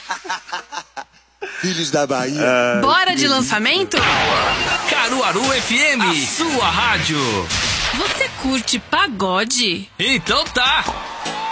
Filhos da Bahia. Bora de lançamento? Caruaru FM, a sua rádio. Você curte pagode? Então tá.